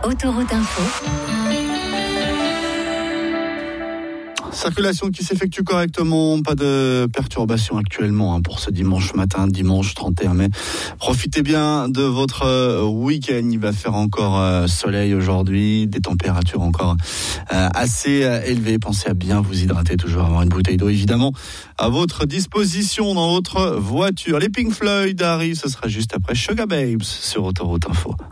Autoroute Info. Circulation qui s'effectue correctement, pas de perturbations actuellement pour ce dimanche matin, dimanche 31 mai. Profitez bien de votre week-end, il va faire encore soleil aujourd'hui, des températures encore assez élevées. Pensez à bien vous hydrater, toujours avoir une bouteille d'eau évidemment à votre disposition dans votre voiture. Les Pink Floyd arrivent, ce sera juste après Sugar Babes sur Autoroute Info.